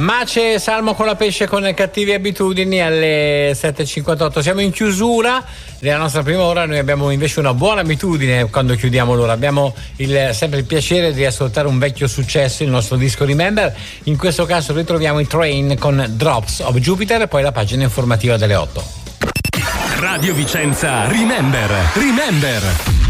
Mace Salmo con la pesce con le cattive abitudini alle 7.58. Siamo in chiusura della nostra prima ora. Noi abbiamo invece una buona abitudine quando chiudiamo l'ora. Abbiamo sempre il piacere di ascoltare un vecchio successo, il nostro disco Remember. In questo caso ritroviamo i Train con Drops of Jupiter e poi la pagina informativa delle 8. Radio Vicenza Remember.